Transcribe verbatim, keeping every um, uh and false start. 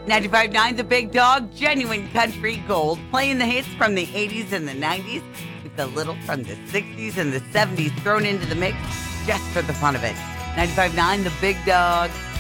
ninety-five point nine The Big Dog, genuine country gold, playing the hits from the eighties and the nineties, with a little from the sixties and the seventies thrown into the mix just for the fun of it. ninety-five point nine The Big Dog.